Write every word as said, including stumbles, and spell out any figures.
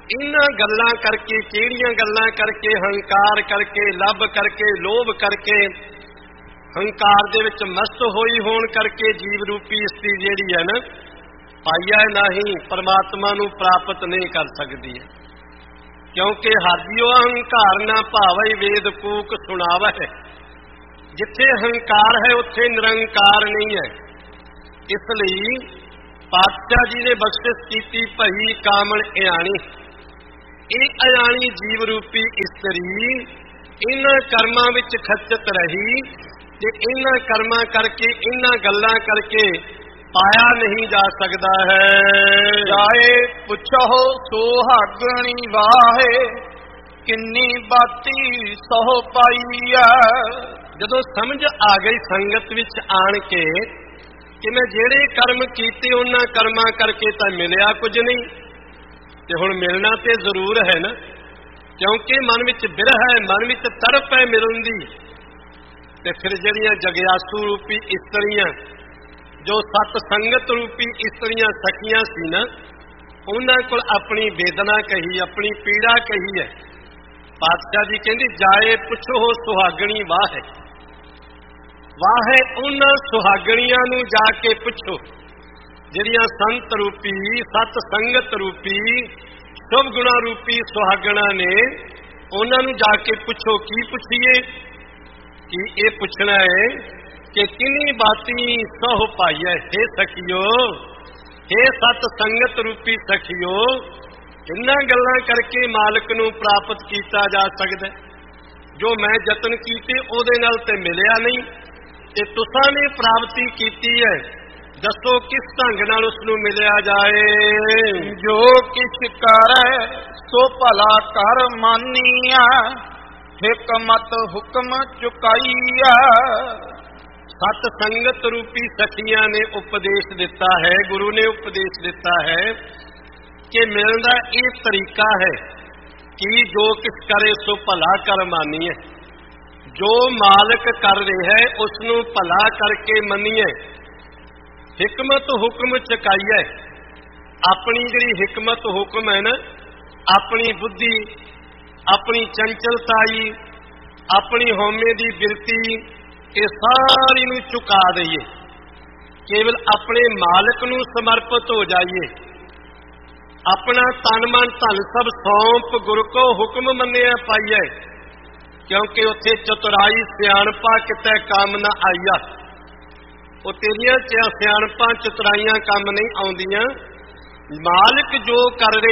इन्हां गल्लां करके, किहड़ियां गल्लां करके? हंकार करके, लभ करके, लोभ करके, हंकार दे विच मस्त होई होण करके जीव रूपी इस्त्री जिहड़ी है ना पाइया नहीं परमात्मा नूं प्राप्त नहीं कर सकदी है। क्योंकि हाजियो हंकार ना भावै वेद कूक सुणावै। जिथे हंकार है उत्थे निरंकार नहीं है। इसलिए पातशाह जी ने बख्शिश कीती भई कामण इयाणी। ਇਹ ਅਜਾਣੀ ਜੀਵ ਰੂਪੀ ਇਸਤਰੀ ਇਹਨਾਂ ਕਰਮਾਂ ਵਿੱਚ ਖੱਚਤ ਰਹੀ ਤੇ ਇਹਨਾਂ ਕਰਮਾਂ ਕਰਕੇ, ਇਹਨਾਂ ਗੱਲਾਂ ਕਰਕੇ ਪਾਇਆ ਨਹੀਂ ਜਾ ਸਕਦਾ ਹੈ। ਜਾਏ ਪੁੱਛੋ ਸੁਹਾਗਣੀ ਵਾਹੇ, ਕਿੰਨੀ ਬਾਤੀ ਸੋ ਪਾਈਆ। ਜਦੋਂ ਸਮਝ ਆ ਗਈ ਸੰਗਤ ਵਿੱਚ ਆਣ ਕੇ ਕਿ ਮੈਂ ਜਿਹੜੇ ਕਰਮ ਕੀਤੇ ਉਹਨਾਂ ਕਰਮਾਂ ਕਰਕੇ ਤਾਂ ਮਿਲਿਆ ਕੁਝ ਨਹੀਂ, ਤੇ ਹੁਣ ਮਿਲਣਾ ਤੇ ਜ਼ਰੂਰ ਹੈ ਨਾ। ਕਿਉਂਕਿ ਮਨ ਵਿੱਚ ਬਿਰਹ ਹੈ, ਮਨ ਵਿੱਚ ਤੜਪ ਹੈ ਮਿਲਣ ਦੀ। ਤੇ ਫਿਰ ਜਿਹੜੀਆਂ ਜਗਿਆਸੂ ਰੂਪੀ ਇਸਤਰੀਆਂ, ਜੋ ਸਤ ਸੰਗਤ ਰੂਪੀ ਇਸਤਰੀਆਂ ਸਖੀਆਂ ਸੀ ਨਾ, ਉਹਨਾਂ ਕੋਲ ਆਪਣੀ ਵੇਦਨਾ ਕਹੀ, ਆਪਣੀ ਪੀੜਾ ਕਹੀ ਹੈ। ਪਾਤਸ਼ਾਹ ਜੀ ਕਹਿੰਦੇ ਜਾਏ ਪੁੱਛੋ ਸੁਹਾਗਣੀ ਵਾਹ ਹੈ। ਵਾਹ ਹੈ ਉਹਨਾਂ ਸੁਹਾਗਣੀਆਂ ਨੂੰ ਜਾ ਕੇ ਪੁੱਛੋ ਜਿਹੜੀਆਂ ਸੰਤ ਰੂਪੀ, ਸਤ ਸੰਗਤ ਰੂਪੀ, ਸ਼ੁਭ ਗੁਣਾ ਰੂਪੀ ਸੁਹਾਗਣਾ ਨੇ। ਉਹਨਾਂ ਨੂੰ ਜਾ ਕੇ ਪੁੱਛੋ। ਕੀ ਪੁੱਛੀਏ? ਕਿ ਇਹ ਪੁੱਛਣਾ ਹੈ ਕਿ ਕਿੰਨੀ ਬਾਤੀ ਸਹੁ ਪਾਈਐ। ਹੇ ਸਖੀਓ, ਹੇ ਸਤ ਸੰਗਤ ਰੂਪੀ ਸਖੀਓ, ਕਿੰਨਾ ਗੱਲਾਂ ਕਰਕੇ ਮਾਲਕ ਨੂੰ ਪ੍ਰਾਪਤ ਕੀਤਾ ਜਾ ਸਕਦਾ? ਜੋ ਮੈਂ ਯਤਨ ਕੀਤੇ ਉਹਦੇ ਨਾਲ ਤੇ ਮਿਲਿਆ ਨਹੀਂ, ਤੇ ਤੁਸਾਂ ਨੇ ਪ੍ਰਾਪਤੀ ਕੀਤੀ ਹੈ। दसो किस ढंग नाल उस नूं मिलिया जाए? जो किछ करे सो भला कर मानिया, हिकमत हुक्म चुकाईया। सत संगत रूपी सखियां ने उपदेश दिता है, गुरु ने उपदेश दिता है कि मिलना ये तरीका है कि जो किछ करे सो भला कर मानिए। जो मालिक कर रहा है उसनूं भला करके मनीए। हिकमत हुक्म चकाईए। अपनी जिहड़ी हिकमत हुक्म है ना, अपनी बुद्धि, अपनी चंचलताई, अपनी हौमे दी बिरती, ये सारी नूं चुका दईए। केवल अपने मालिक नूं समर्पित हो जाइए। अपना तन मन धन सब सौंप गुरु को हुक्म मन्निया पाइए। क्योंकि उत्थे चतुराई सियाणपा किते काम ना आईया। ਉਹ ਤੇਰੀਆਂ ਸਿਆਣਪਾਂ ਚਤੁਰਾਈਆਂ ਕੰਮ ਨਹੀਂ ਆਉਂਦੀਆਂ। ਮਾਲਕ ਜੋ ਕਰ